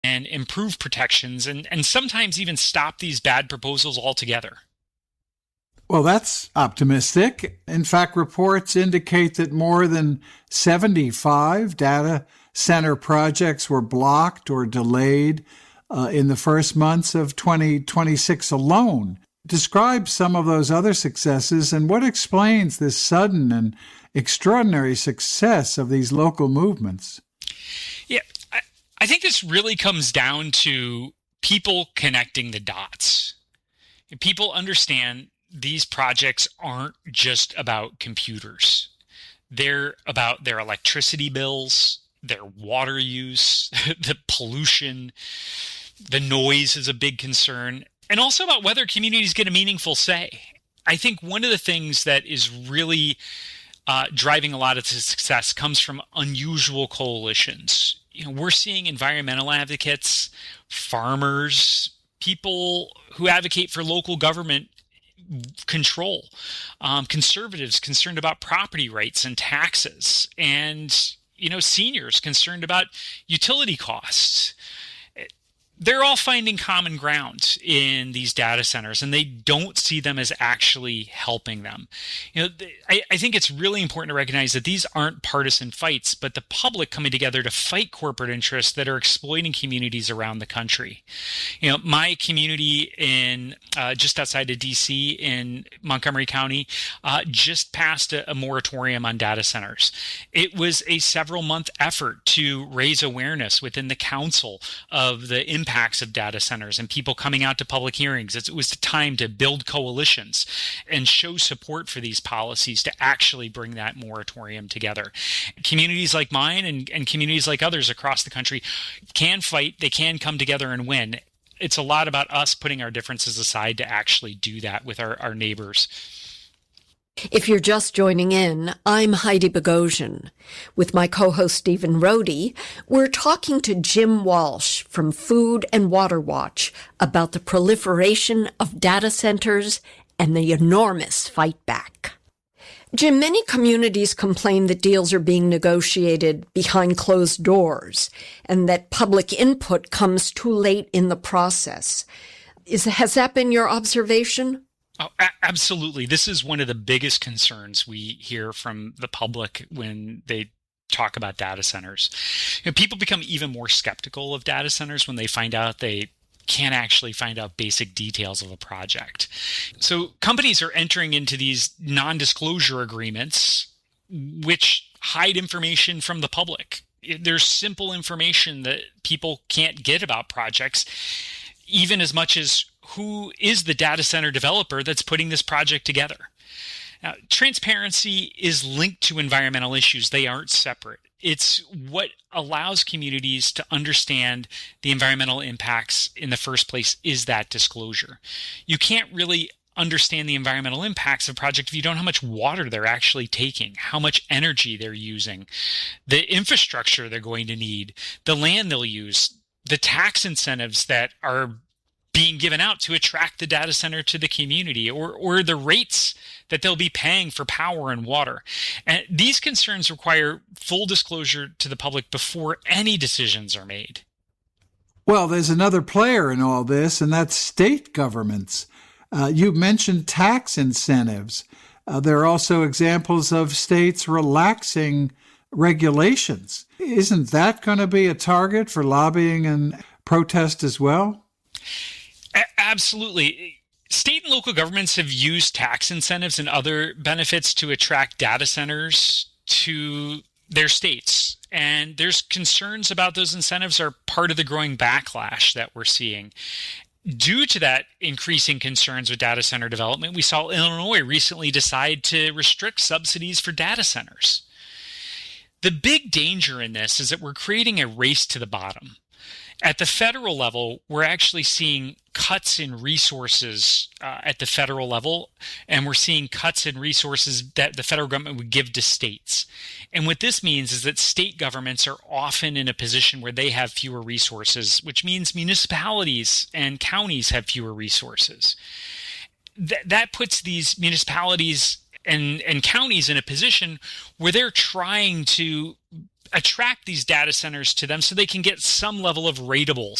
and improve protections and sometimes even stop these bad proposals altogether. Well, that's optimistic. In fact, reports indicate that more than 75 data center projects were blocked or delayed in the first months of 2026 alone. Describe some of those other successes and what explains this sudden and extraordinary success of these local movements. Yeah, I think this really comes down to people connecting the dots. People understand these projects aren't just about computers. They're about their electricity bills, their water use, the pollution, the noise is a big concern, and also about whether communities get a meaningful say. I think one of the things that is really driving a lot of the success comes from unusual coalitions. We're seeing environmental advocates, farmers, people who advocate for local government control, conservatives concerned about property rights and taxes, and seniors concerned about utility costs. They're all finding common ground in these data centers, and they don't see them as actually helping them. I think it's really important to recognize that these aren't partisan fights, but the public coming together to fight corporate interests that are exploiting communities around the country. My community in just outside of DC in Montgomery County just passed a moratorium on data centers. It was a several-month effort to raise awareness within the council of the impacts of data centers and people coming out to public hearings. It was the time to build coalitions and show support for these policies to actually bring that moratorium together. Communities like mine and communities like others across the country can fight, they can come together and win. It's a lot about us putting our differences aside to actually do that with our neighbors. If you're just joining in, I'm Heidi Bogosian. With my co-host Stephen Rohde, we're talking to Jim Walsh from Food and Water Watch about the proliferation of data centers and the enormous fight back. Jim, many communities complain that deals are being negotiated behind closed doors and that public input comes too late in the process. Has that been your observation? Oh, absolutely. This is one of the biggest concerns we hear from the public when they talk about data centers. People become even more skeptical of data centers when they find out they can't actually find out basic details of a project. So companies are entering into these non-disclosure agreements, which hide information from the public. There's simple information that people can't get about projects, even as much as who is the data center developer that's putting this project together. Now, transparency is linked to environmental issues. They aren't separate. It's what allows communities to understand the environmental impacts in the first place is that disclosure. You can't really understand the environmental impacts of a project if you don't know how much water they're actually taking, how much energy they're using, the infrastructure they're going to need, the land they'll use, the tax incentives that are being given out to attract the data center to the community, or the rates that they'll be paying for power and water. And these concerns require full disclosure to the public before any decisions are made. Well, there's another player in all this, and that's state governments. You mentioned tax incentives. There are also examples of states relaxing regulations. Isn't that going to be a target for lobbying and protest as well? Absolutely. State and local governments have used tax incentives and other benefits to attract data centers to their states. And there's concerns about those incentives are part of the growing backlash that we're seeing. Due to that increasing concerns with data center development, we saw Illinois recently decide to restrict subsidies for data centers. The big danger in this is that we're creating a race to the bottom. At the federal level, we're actually seeing cuts in resources at the federal level, and we're seeing cuts in resources that the federal government would give to states. And what this means is that state governments are often in a position where they have fewer resources, which means municipalities and counties have fewer resources. That puts these municipalities and counties in a position where they're trying to attract these data centers to them so they can get some level of ratable